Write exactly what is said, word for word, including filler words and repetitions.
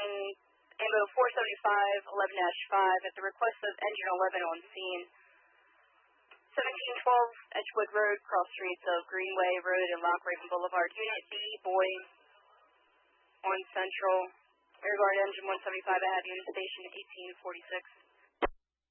calling AMBO four seventy-five eleven dash five at the request of Engine eleven on scene. seventeen twelve Edgewood Road, cross streets of Greenway Road and Lock Raven Boulevard. Unit B, boy, on Central. Rear guard engine one seventy-five, I have you in station eighteen forty-six.